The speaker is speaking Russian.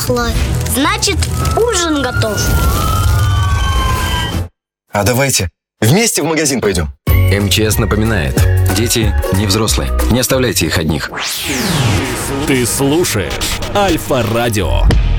пахло. Значит, ужин готов. А давайте вместе в магазин пойдем. МЧС напоминает: дети не взрослые. Не оставляйте их одних. Ты слушаешь Альфа Радио.